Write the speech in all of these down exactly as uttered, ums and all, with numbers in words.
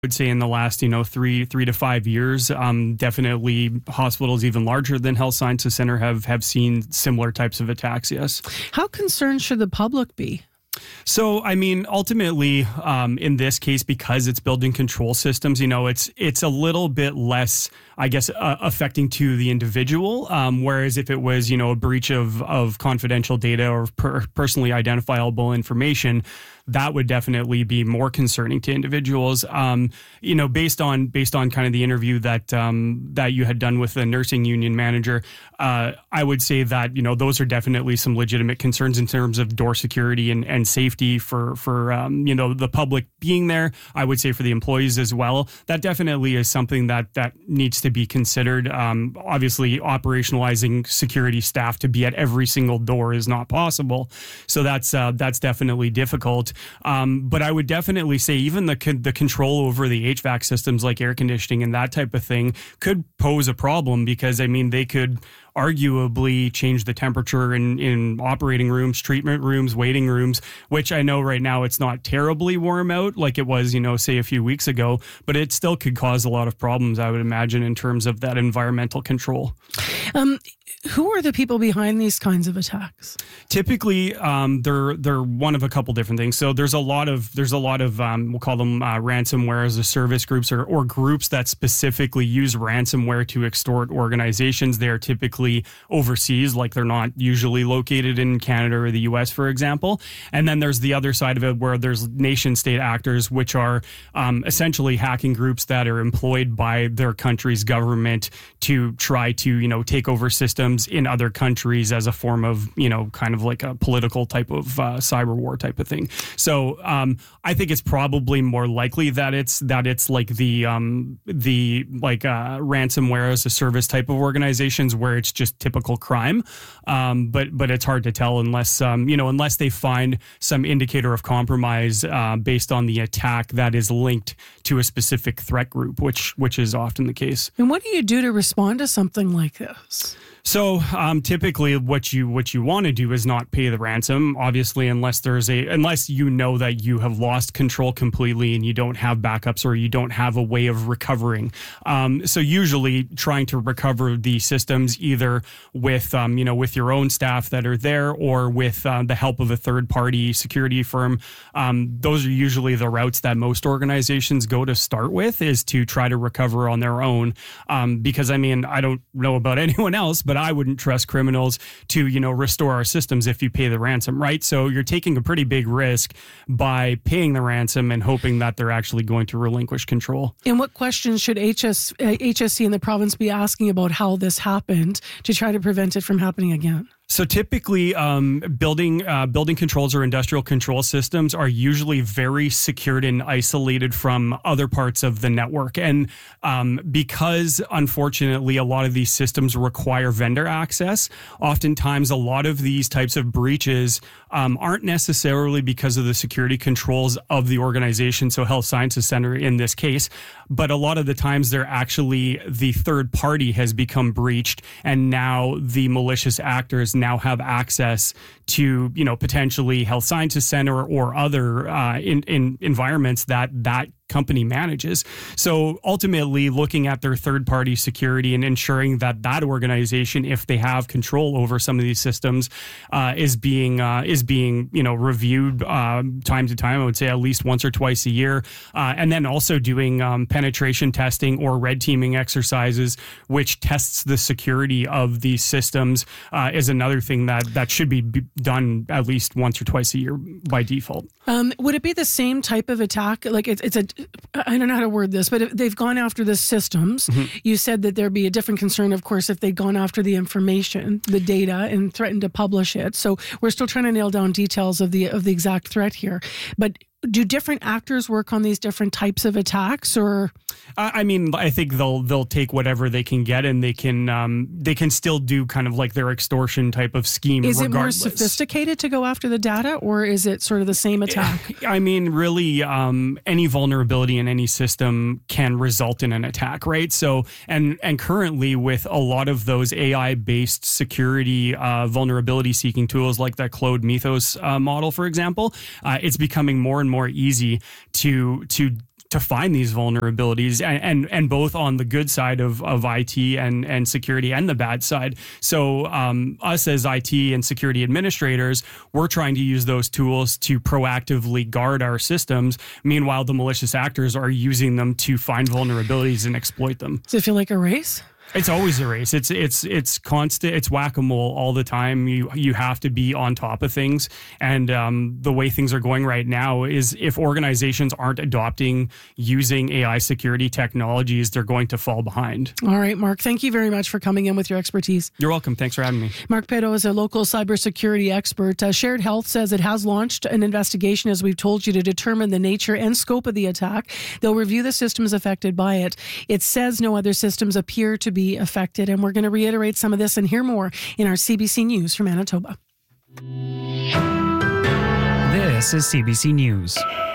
would say in the last, you know, three, three to five years, um, definitely hospitals even larger than Health Sciences Center have, have seen similar types of attacks, yes. How concerned should the public be? So, I mean, ultimately, um, in this case, because it's building control systems, you know, it's it's a little bit less, I guess, uh, affecting to the individual. Um, whereas if it was, you know, a breach of of confidential data or per- personally identifiable information, that would definitely be more concerning to individuals. Um, you know, based on based on kind of the interview that um, that you had done with the nursing union manager, uh, I would say that, you know, those are definitely some legitimate concerns in terms of door security and, and safety for for um, you know, the public being there. I would say for the employees as well. That definitely is something that that needs to be considered. Um, obviously, operationalizing security staff to be at every single door is not possible, so that's uh, that's definitely difficult. Um, but I would definitely say even the con- the control over the H V A C systems like air conditioning and that type of thing could pose a problem, because, I mean, they could arguably change the temperature in, in operating rooms, treatment rooms, waiting rooms, which I know right now it's not terribly warm out like it was, you know, say a few weeks ago, but it still could cause a lot of problems, I would imagine, in terms of that environmental control. Um, who are the people behind these kinds of attacks? Typically, um, they're they're one of a couple different things. So there's a lot of there's a lot of um, we'll call them uh, ransomware as a service groups, or or groups that specifically use ransomware to extort organizations. They are typically overseas, like they're not usually located in Canada or the U S, for example. And then there's the other side of it, where there's nation state actors, which are um, essentially hacking groups that are employed by their country's government to try to, you know, take over systems in other countries as a form of, you know, kind of like a political type of uh, cyber war type of thing. So um, I think it's probably more likely that it's that it's like the um, the like uh, ransomware as a service type of organizations, where it's just typical crime. Um, but but it's hard to tell unless um, you know unless they find some indicator of compromise uh, based on the attack that is linked to a specific threat group, which which is often the case. And what do you do to respond to something like this? So um, typically, what you what you want to do is not pay the ransom, obviously, unless there's a unless you know that you have lost control completely and you don't have backups or you don't have a way of recovering. Um, so usually, trying to recover the systems either with um, you know with your own staff that are there, or with uh, the help of a third party security firm. Um, those are usually the routes that most organizations go to start with, is to try to recover on their own. Um, because I mean, I don't know about anyone else, but I wouldn't trust criminals to, you know, restore our systems if you pay the ransom, right? So you're taking a pretty big risk by paying the ransom and hoping that they're actually going to relinquish control. And what questions should H S, H S C and the province be asking about how this happened to try to prevent it from happening again? So typically, um, building uh, building controls or industrial control systems are usually very secured and isolated from other parts of the network. And um, because, unfortunately, a lot of these systems require vendor access, oftentimes a lot of these types of breaches um, aren't necessarily because of the security controls of the organization, so Health Sciences Center in this case, but a lot of the times they're actually the third party has become breached, and now the malicious actors now have access to, you know, potentially Health Sciences Center or other uh, in, in environments that that company manages. So ultimately, looking at their third-party security and ensuring that that organization, if they have control over some of these systems, uh, is being uh, is being you know reviewed uh, time to time. I would say at least once or twice a year, uh, and then also doing um, penetration testing or red teaming exercises, which tests the security of these systems, uh, is another thing that that should be done at least once or twice a year by default. Um, would it be the same type of attack? Like it's, it's a, I don't know how to word this, but if they've gone after the systems, mm-hmm. you said that there'd be a different concern, of course, if they'd gone after the information, the data, and threatened to publish it. So we're still trying to nail down details of the of the exact threat here. But do different actors work on these different types of attacks, or? I mean, I think they'll they'll take whatever they can get, and they can um, they can still do kind of like their extortion type of scheme. Is regardless. it more sophisticated to go after the data, or is it sort of the same attack? I mean, really, um, any vulnerability in any system can result in an attack, right? So, and and currently with a lot of those A I-based security uh, vulnerability seeking tools like the Claude Mythos uh, model, for example, uh, it's becoming more and more easy to to to find these vulnerabilities, and, and, and both on the good side of, of I T and, and security and the bad side. So um, us as I T and security administrators, we're trying to use those tools to proactively guard our systems. Meanwhile, the malicious actors are using them to find vulnerabilities and exploit them. Does it feel like a race? It's always a race. It's it's it's constant. It's whack-a-mole all the time. You you have to be on top of things. And um, the way things are going right now is if organizations aren't adopting using A I security technologies, they're going to fall behind. All right, Mark, thank you very much for coming in with your expertise. You're welcome. Thanks for having me. Mark Peyto is a local cybersecurity expert. Uh, Shared Health says it has launched an investigation, as we've told you, to determine the nature and scope of the attack. They'll review the systems affected by it. It says no other systems appear to be affected, and we're going to reiterate some of this and hear more in our C B C News from Manitoba. This is C B C News.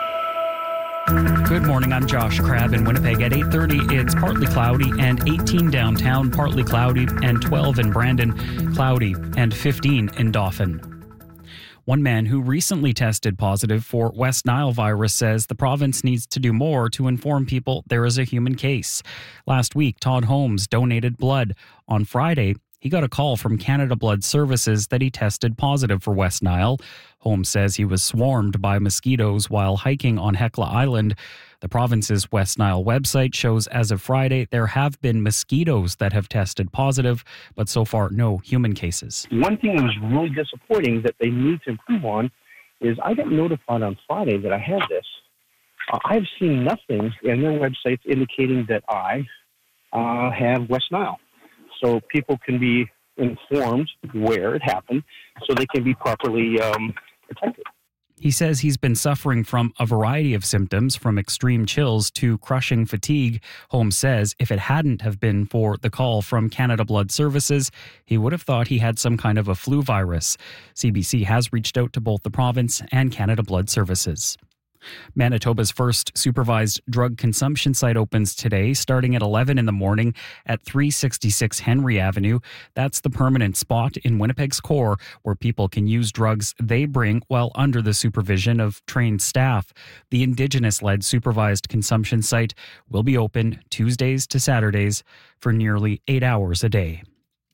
Good morning, I'm Josh Crabb in Winnipeg. At eight thirty, it's partly cloudy and eighteen downtown, partly cloudy, and twelve in Brandon, cloudy, and fifteen in Dauphin. One man who recently tested positive for West Nile virus says the province needs to do more to inform people there is a human case. Last week, Todd Holmes donated blood. On Friday, he got a call from Canada Blood Services that he tested positive for West Nile. Holmes says he was swarmed by mosquitoes while hiking on Hecla Island. The province's West Nile website shows as of Friday there have been mosquitoes that have tested positive, but so far no human cases. One thing that was really disappointing that they need to improve on is I got notified on Friday that I had this. Uh, I've seen nothing in their websites indicating that I uh, have West Nile. So people can be informed where it happened so they can be properly um, protected. He says he's been suffering from a variety of symptoms, from extreme chills to crushing fatigue. Holmes says if it hadn't have been for the call from Canada Blood Services, he would have thought he had some kind of a flu virus. C B C has reached out to both the province and Canada Blood Services. Manitoba's first supervised drug consumption site opens today, starting at eleven in the morning at three sixty-six Henry Avenue. That's the permanent spot in Winnipeg's core where people can use drugs they bring while under the supervision of trained staff. The Indigenous-led supervised consumption site will be open Tuesdays to Saturdays for nearly eight hours a day.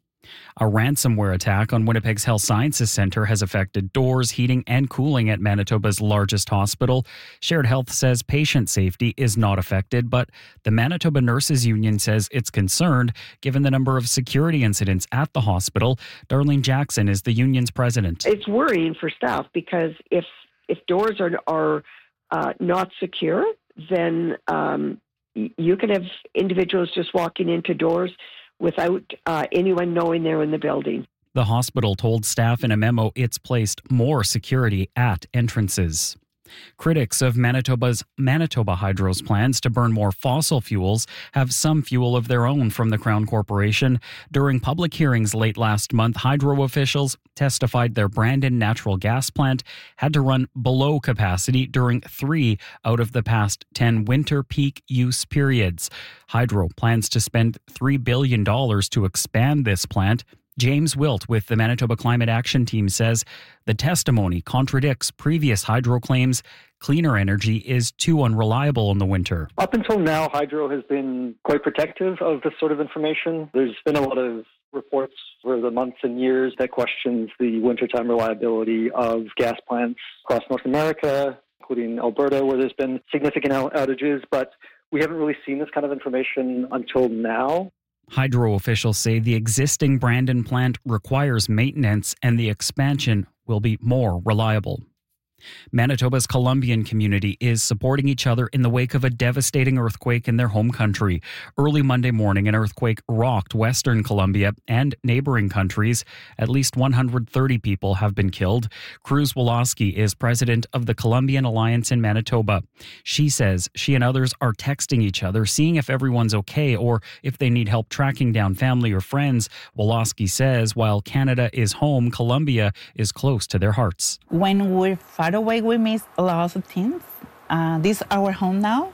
A ransomware attack on Winnipeg's Health Sciences Centre has affected doors, heating, and cooling at Manitoba's largest hospital. Shared Health says patient safety is not affected, but the Manitoba Nurses Union says it's concerned given the number of security incidents at the hospital. Darlene Jackson is the union's president. It's worrying for staff because if if doors are are uh, not secure, then um, you can have individuals just walking into doors without uh, anyone knowing they're in the building. The hospital told staff in a memo it's placed more security at entrances. Critics of Manitoba's Manitoba Hydro's plans to burn more fossil fuels have some fuel of their own from the Crown Corporation. During public hearings late last month, Hydro officials testified their Brandon natural gas plant had to run below capacity during three out of the past ten winter peak use periods. Hydro plans to spend three billion dollars to expand this plant. James Wilt with the Manitoba Climate Action Team says the testimony contradicts previous hydro claims. Cleaner energy is too unreliable in the winter. Up until now, Hydro has been quite protective of this sort of information. There's been a lot of reports over the months and years that questions the wintertime reliability of gas plants across North America, including Alberta, where there's been significant outages, but we haven't really seen this kind of information until now. Hydro officials say the existing Brandon plant requires maintenance and the expansion will be more reliable. Manitoba's Columbian community is supporting each other in the wake of a devastating earthquake in their home country. Early Monday morning, an earthquake rocked Western Colombia and neighboring countries. At least one hundred thirty people have been killed. Cruz Woloski is president of the Columbian Alliance in Manitoba. She says she and others are texting each other, seeing if everyone's okay or if they need help tracking down family or friends. Woloski says while Canada is home, Colombia is close to their hearts. When we're far away, we miss a lot of things. Uh, this is our home now.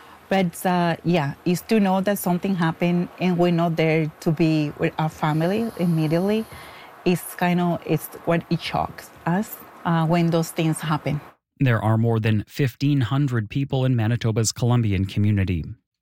But uh, yeah, it's to know that something happened and we're not there to be with our family immediately. It's kind of, it's what it shocks us uh, when those things happen. There are more than fifteen hundred people in Manitoba's Columbian community.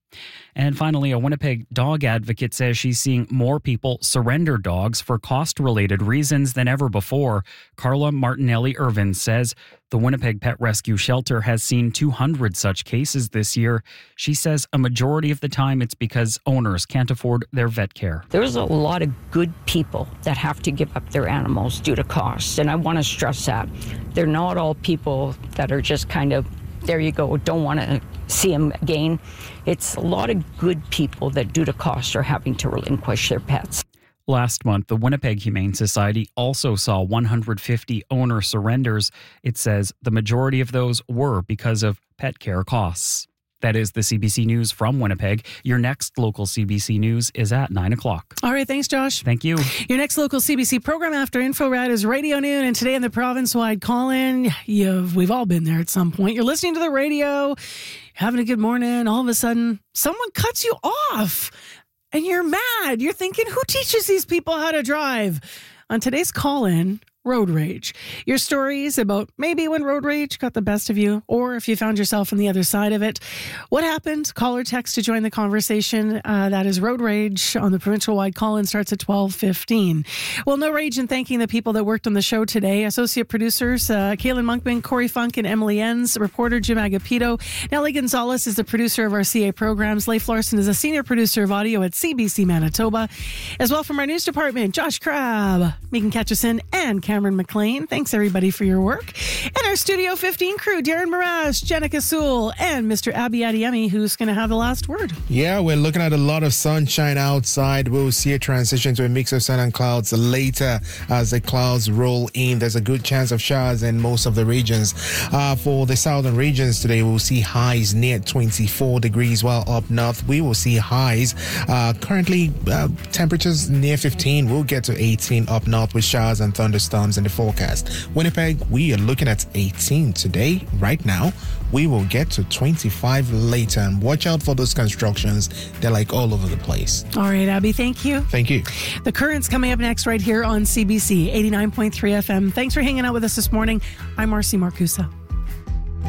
And finally, a Winnipeg dog advocate says she's seeing more people surrender dogs for cost-related reasons than ever before. Carla Martinelli-Irvin says the Winnipeg Pet Rescue Shelter has seen two hundred such cases this year. She says a majority of the time it's because owners can't afford their vet care. There's a lot of good people that have to give up their animals due to costs, and I want to stress that. They're not all people that are just kind of, there you go, don't want to see them again. It's a lot of good people that due to cost are having to relinquish their pets. Last month, the Winnipeg Humane Society also saw one hundred fifty owner surrenders. It says the majority of those were because of pet care costs. That is the C B C News from Winnipeg. Your next local C B C News is at nine o'clock. All right, thanks, Josh. Thank you. Your next local C B C program after InfoRad is Radio Noon, and today in the province-wide call-in, you've, we've all been there at some point. You're listening to the radio, having a good morning, all of a sudden, someone cuts you off, and you're mad. You're thinking, who teaches these people how to drive? On today's call-in, road rage. Your stories about maybe when road rage got the best of you, or if you found yourself on the other side of it. What happened? Call or text to join the conversation. Uh, that is road rage on the provincial-wide call-in starts at twelve fifteen. Well, no rage in thanking the people that worked on the show today. Associate producers, uh, Kaylin Monkman, Corey Funk, and Emily Enns. Reporter Jim Agapito. Nellie Gonzalez is the producer of our C A programs. Leif Larson is a senior producer of audio at C B C Manitoba. As well from our news department, Josh Crabb, Megan Ketchison, and Cameron McLean. Thanks, everybody, for your work. And our Studio fifteen crew, Darren Marash, Jenica Sewell, and Mister Abby Adiemi, who's going to have the last word. Yeah, we're looking at a lot of sunshine outside. We'll see a transition to a mix of sun and clouds later as the clouds roll in. There's a good chance of showers in most of the regions. Uh, for the southern regions today, we'll see highs near twenty-four degrees, while up north, we will see highs. Uh, currently, uh, temperatures near fifteen. We'll get to eighteen up north with showers and thunderstorms in the forecast. Winnipeg, we are looking at eighteen today. Right now, we will get to twenty-five later. And watch out for those constructions. They're like all over the place. All right, Abby, thank you. Thank you. The Current's coming up next right here on C B C eighty-nine point three F M. Thanks for hanging out with us this morning. I'm Marcy Marcusa.